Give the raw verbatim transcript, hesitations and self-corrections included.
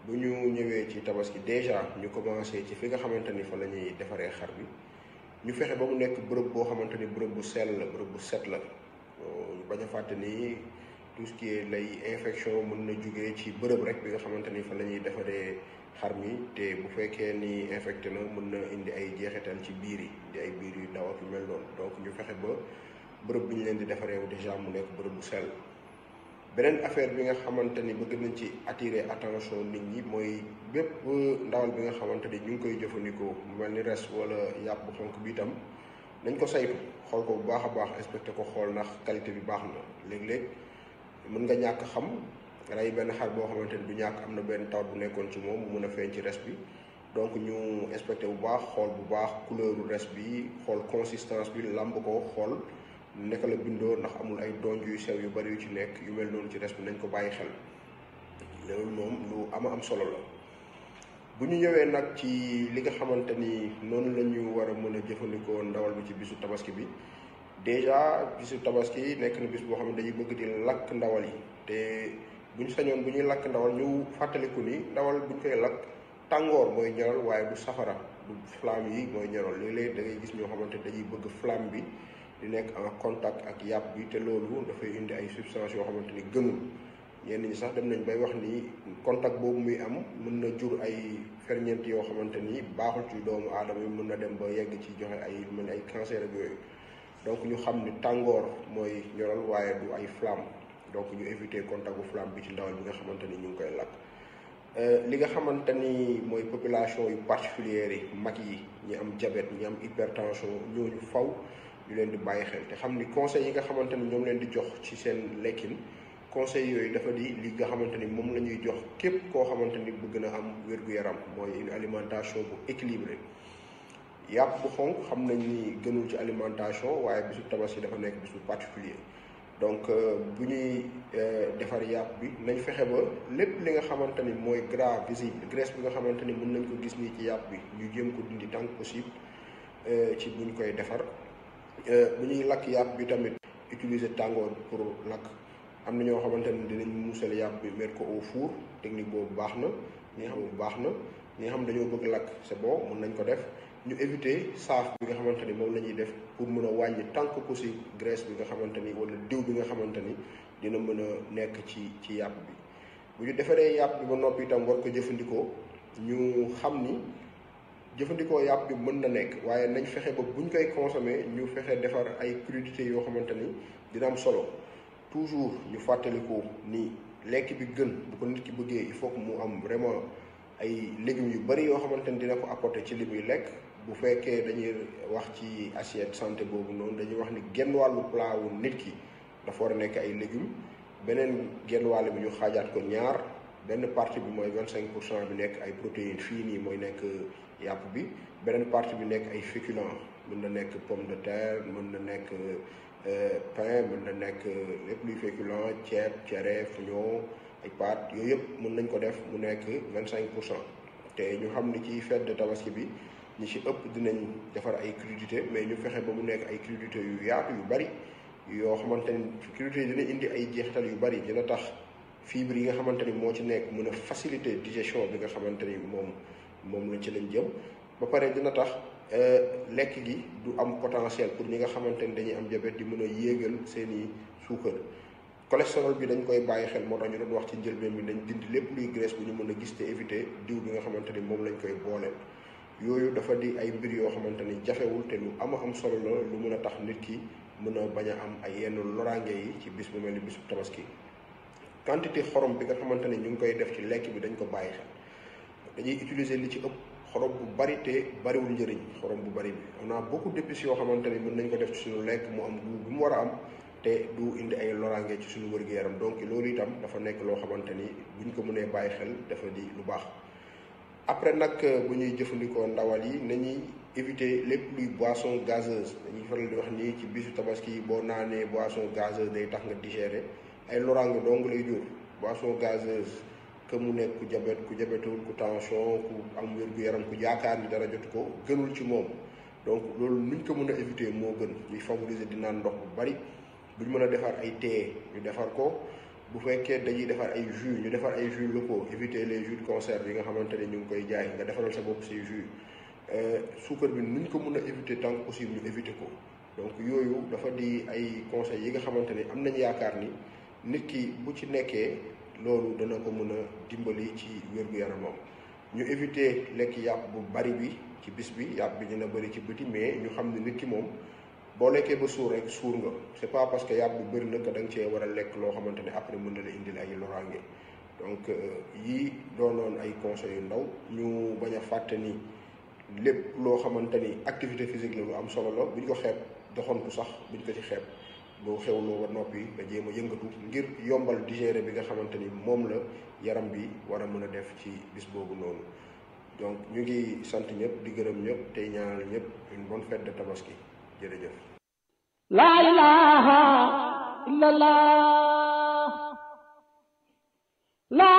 bu ñu ñëwee ci tabaski déjà ñu commencé ci fi nga xamante ni fa la ñuy defaree xar bi ñu fexe ba mu nekk bërëb boo xamante ni bërëb bu sell la bërëb bu set la ñu bañ a fàtte ni tout ce qui est lay infection mën na jugee ci bërëb rek bi nga xamante ni fa la ñuy defaree xar mi te bu fekkee ni infecté na mën na indi ay jeexital ci biir yi di ay biir yu daw ak yu mel noonu donc ñu fexe ba bërëb bi ñu leen di defaree déjà mu nekk bërëb bu sell. beneen affaire bi nga xamante ni bëgg nañ ci attirer attention nit ñi mooy bépp ndawal bi nga xamante ni ñu ngi koy jëfandikoo mu mel ni res wala yàpp bu xonk bi itam nañ ko saytu xool ko bu baax a baax inspecté ko xool ndax qualité bi baax na léeg-léeg mën nga ñàkk xam rey benn xar boo xamante ni du ñàkk am na benn tawat bu nekkoon ci moom mu mën a feeñ ci res bi donc ñu inspecté bu baax xool bu baax couleuru res bi xool consistance bi làmb ko xool naka la bindoo ndax amul ay donj yu sew yu bari yu ci nekk yu mel noonu ci res bi nañ ko bàyyi xel loolu moom lu ama am solo la. bu ñu ñëwee nag ci li nga xamante ni noonu la ñu war a mën a jëfandikoo ndawal bi ci bisu tabaski bi déjà bisu tabaski nekk na bis boo xam ne dañuy bëgg di lakk ndawal yi te bu ñu sañoon bu ñuy lakk ndawal ñu fàttaliku ni ndawal bu ñu koy lakk tàngoor mooy ñoral waaye du safara du flamme yi mooy ñoral léeg-léeg da ngay gis ñoo xamante ni dañuy bëgg flamme bi di nekk en contact ak yàpp bi te loolu dafay indi ay substances yoo xamante ni gënul ñenn ñi sax dem nañ bay wax ni contact boobu muy am mën na jur ay ferñeent yoo xamante ni baaxul ci doomu aadama yi mën na dem ba yegg ci joxe ay mel ni ay cancer ak yooyu donc ñu xam ni tàngoor mooy ñoral waaye du ay flamme donc ñu éviter contact bu flamme bi ci ndawal bi nga xamante ni ñu ngi koy lakk. li nga xamante ni mooy population yu particulière yi mag yi ñi am diabète ñi am hypertension ñooñu faw ñu leen di bàyyi xel te xam ni conseils yi nga xamante ni ñoom leen di jox ci seen lekkin conseils yooyu dafa di li nga xamante ni moom la ñuy jox képp koo xamante ni bëgg na am wér-gu-yaram mooy une alimentation bu équilibrée. yàpp bu xonk xam nañ ni gënul ci alimentation waaye bisu tabaski dafa nekk bisu particulier donc bu ñuy defar yàpp bi nañ fexe ba lépp li nga xamante ni mooy gras visible graisse bi nga xamante ni mën nañ ko gis nii ci yàpp bi ñu jéem ko dindi tant que possible ci buñ koy defar. bu ñuy lakk yàpp bi tamit utiliser tàngoor pour lakk am na ñoo xamante ne dinañ muusal yàpp bi mettre ko au four technique boobu baax na ñi nga xam ne baax na ñi nga xam dañoo bëgg lakk c'est bon mën nañ ko def ñu éviter saaf bi nga xamante ni moom la ñuy def pour mën a wàññi tant que possible graisse bi nga xamante ni wala diw bi nga xamante ni dina mën a nekk ci ci yàpp bi. bu ñu defaree yàpp bi ba noppi itam war ko jëfandikoo ñu xam ni jëfandikoo yàpp bi mën na nekk waaye nañ fexe ba buñ koy consommer ñu fexe defar ay crudités yoo xamante ni dina am solo toujours ñu fàttaliku ni lekk bi gën bu ko nit ki bëggee il faut que mu am vraiment ay légumes yu bari yoo xamante ni dina ko apporter ci li muy lekk. bu fekkee dañuy wax ci assiette santé boobu noonu dañuy wax ni genn wàllu plat wu nit ki dafa war a nekk ay légumes beneen genn wàll bi ñu xaajaat ko ñaar benn partie bi mooy vingt cinq pour cent bi nekk ay protéines fii nii mooy nekk yàpp bi beneen partie bi nekk ay féculents mën na nekk pomme de terre mën na nekk pain mën na nekk lépp luy féculent ceeb cere fuñoo ay pâtes yooyu yëpp mën nañ ko def mu nekk vingt cinq pour cent te ñu xam ni ci fête de tabaski bi ñi ci ëpp dinañ defar ay crudités mais ñu fexe ba mu nekk ay crudités yu yaatu yu bari yoo xamante ni crudités yi dina indi ay jeexital yu bari dina tax fibre yi nga xamante ni moo ci nekk mën a faciliter digestion bi nga xamante ni moom moom lañ ci lañ jëm ba pare dina tax lekk gi du am potentiel pour ñi nga xamante ni dañuy am diabète di mën a yéegal seeni suukar. cholestérol bi dañ koy bàyyi xel moo tax ñu doon wax ci njëlbeen bi dañ dindi lépp luy graisse bu ñu mën a gis te éviter diw bi nga xamante ni moom lañ koy booleel. yooyu dafa di ay mbir yoo xamante ni jafewul te lu ama am solo la lu mën a tax nit ki mën a bañ a am ay yenn loraange yi ci bis bu mel ni bisu tabaski. quantité xorom bi nga xamante ni ñu ngi koy def ci lekk bi dañ ko bàyyi xel dañuy utiliser li ci ëpp xorom bu bari te bariwul njëriñ xorom bu bari bi on a beaucoup d'épices yoo xamante ni mën nañ ko def ci suñu lekk mu am goût bu mu war a am te du indi ay loraange ci suñu wér-gu-yaram donc loolu itam dafa nekk loo xamante ni buñ ko mënee bàyyi xel dafa di lu baax. après nag bu ñuy jëfandikoo ndawal yi nañuy éviter lépp luy boisson gazeuse dañuy faral di wax nii ci bisu tabaski boo naanee boisson gazeuse day tax nga digérer ay loraange dong lay jur boisson gazeuse que mu nekk ku diabète ku diabètul ku tension ku am wér-gu-yaram ku yaakaar ni dara jotu ko gënul ci moom donc loolu nuñ ko mën a éviter moo gën ñuy favoriser di naan ndox bu bari buñ mën a defar ay thé ñu defar ko bu fekkee dañuy defar ay jus ñu defar ay jus locaux éviter les jus de conserve yi nga xamante ne ñu ngi koy jaay nga defaral sa bopp say jus suukar bi nuñ ko mën a éviter tant que possible ñu éviter ko donc yooyu dafa di ay conseils yi nga xamante ne am nañ yaakaar ni nit ki bu ci nekkee loolu dana ko mën a dimbali ci wér-gu-yaramam ñu éviter lekk yàpp bu bari bi ci bis bi yàpp bi dina bëri ci bëti mais ñu xam ne nit ki moom boo lekkee ba suur rek suur nga c'est pas parce que yàpp bu bëri na que da nga cee war a lekk loo xamante ne après mën na la indil ay loraange donc yii doonoon ay conseils yu ndaw ñu bañ a fàtte ni lépp loo xamante ni activité physique la lu am solo la buñ ko xeeb doxantu sax buñ ko ci xeeb boo xewloo ba noppi nga jéem a yëngatu ngir yombal digérer bi nga xamante ni moom la yaram bi war a mën a def ci bis boobu noonu donc ñu ngi sant ñëpp di gërëm ñëpp tey ñaanal ñëpp une bonne fête de tabaski jërëjëf. La ilaha illallah. La